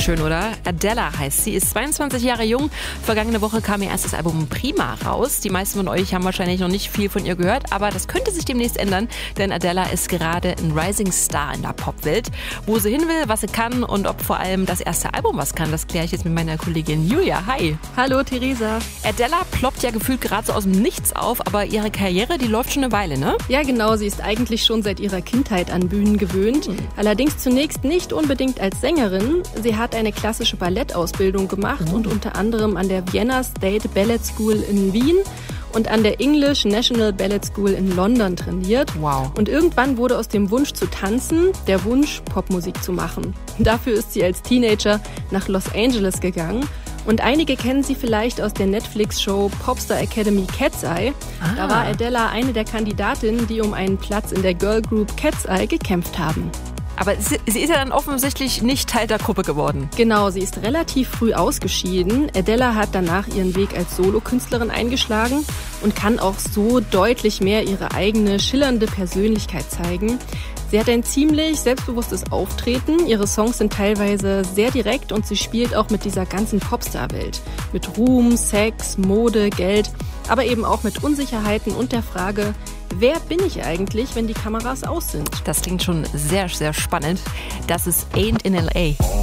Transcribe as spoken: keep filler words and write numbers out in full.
Schön, oder? Adela heißt sie, ist zweiundzwanzig Jahre jung. Vergangene Woche kam ihr erstes Album Prima raus. Die meisten von euch haben wahrscheinlich noch nicht viel von ihr gehört, aber das könnte sich demnächst ändern, denn Adela ist gerade ein Rising Star in der Popwelt. Wo sie hin will, was sie kann und ob vor allem das erste Album was kann, das kläre ich jetzt mit meiner Kollegin Julia. Hi! Hallo Theresa. Adela ploppt ja gefühlt gerade so aus dem Nichts auf, aber ihre Karriere, die läuft schon eine Weile, ne? Ja genau, sie ist eigentlich schon seit ihrer Kindheit an Bühnen gewöhnt. Mhm. Allerdings zunächst nicht unbedingt als Sängerin. Sie hat eine klassische Ballettausbildung gemacht mhm. und unter anderem an der Vienna State Ballet School in Wien und an der English National Ballet School in London trainiert. Wow. Und irgendwann wurde aus dem Wunsch zu tanzen der Wunsch, Popmusik zu machen. Dafür ist sie als Teenager nach Los Angeles gegangen. Und einige kennen sie vielleicht aus der Netflix-Show Popstar Academy Cat's Eye. Ah. Da war Adela eine der Kandidatinnen, die um einen Platz in der Girlgroup Cat's Eye gekämpft haben. Aber sie ist ja dann offensichtlich nicht Teil der Gruppe geworden. Genau, sie ist relativ früh ausgeschieden. Adela hat danach ihren Weg als Solokünstlerin eingeschlagen und kann auch so deutlich mehr ihre eigene schillernde Persönlichkeit zeigen. Sie hat ein ziemlich selbstbewusstes Auftreten. Ihre Songs sind teilweise sehr direkt und sie spielt auch mit dieser ganzen Popstar-Welt. Mit Ruhm, Sex, Mode, Geld, aber eben auch mit Unsicherheiten und der Frage, wer bin ich eigentlich, wenn die Kameras aus sind? Das klingt schon sehr, sehr spannend. Das ist Ain't in L A.